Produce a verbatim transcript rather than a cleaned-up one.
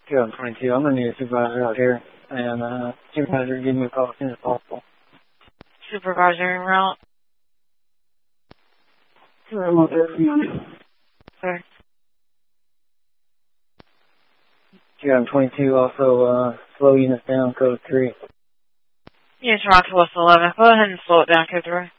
two oh twenty-two, I'm going to need a supervisor out here. And, uh, supervisor, give me a call as soon as possible. Supervisor en route. Sure, I'm out there for you. Sir. two oh twenty-two, also, uh, slow units down, code three. Yes, Rock to West eleven. Go ahead and slow it down, code three.